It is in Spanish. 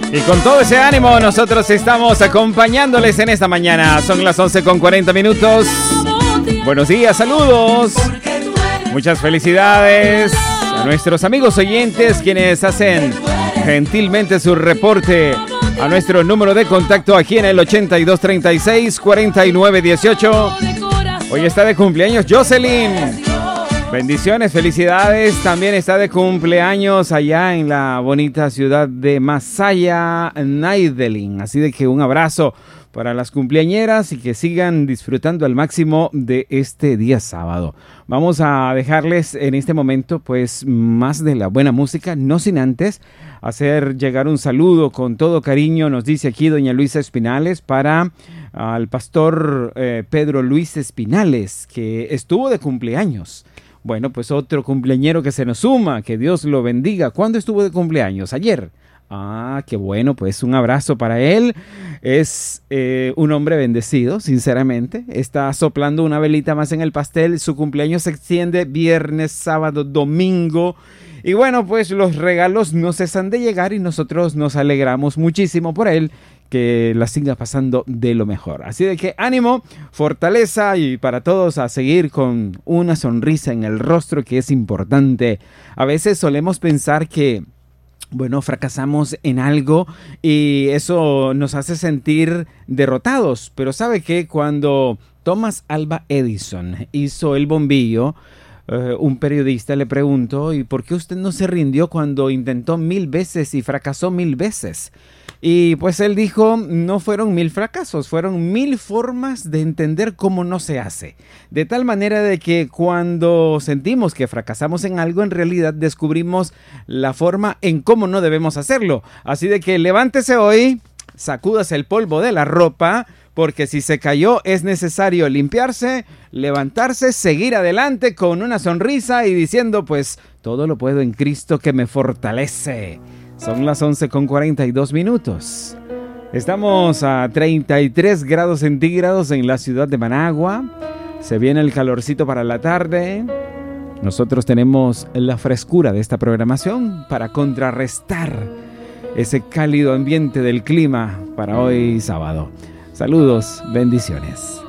Y con todo ese ánimo nosotros estamos acompañándoles en esta mañana. Son las 11:40. Buenos días, saludos. Muchas felicidades a nuestros amigos oyentes quienes hacen gentilmente su reporte a nuestro número de contacto aquí en el 8236-4918. Hoy está de cumpleaños Jocelyn. Bendiciones, felicidades. También está de cumpleaños allá en la bonita ciudad de Masaya, Naidelin. Así de que un abrazo para las cumpleañeras y que sigan disfrutando al máximo de este día sábado. Vamos a dejarles en este momento pues más de la buena música, no sin antes hacer llegar un saludo con todo cariño, nos dice aquí doña Luisa Espinales, para al pastor Pedro Luis Espinales, que estuvo de cumpleaños. Bueno, pues otro cumpleañero que se nos suma, que Dios lo bendiga. ¿Cuándo estuvo de cumpleaños? Ayer. Ah, qué bueno, pues un abrazo para él. Es un hombre bendecido, sinceramente. Está soplando una velita más en el pastel. Su cumpleaños se extiende viernes, sábado, domingo. Y bueno, pues los regalos no cesan de llegar y nosotros nos alegramos muchísimo por él. Que la siga pasando de lo mejor. Así de que ánimo, fortaleza y para todos a seguir con una sonrisa en el rostro, que es importante. A veces solemos pensar que bueno, fracasamos en algo y eso nos hace sentir derrotados. Pero ¿sabe qué? Cuando Thomas Alva Edison hizo el bombillo, un periodista le preguntó: ¿y por qué usted no se rindió cuando intentó 1000 veces y fracasó 1000 veces? Y pues él dijo, no fueron 1000 fracasos, fueron 1000 formas de entender cómo no se hace. De tal manera de que cuando sentimos que fracasamos en algo, en realidad descubrimos la forma en cómo no debemos hacerlo. Así de que levántese hoy, sacúdase el polvo de la ropa, porque si se cayó es necesario limpiarse, levantarse, seguir adelante con una sonrisa y diciendo, pues todo lo puedo en Cristo que me fortalece. Son las 11:42. Estamos a 33 grados centígrados en la ciudad de Managua. Se viene el calorcito para la tarde. Nosotros tenemos la frescura de esta programación para contrarrestar ese cálido ambiente del clima para hoy sábado. Saludos, bendiciones.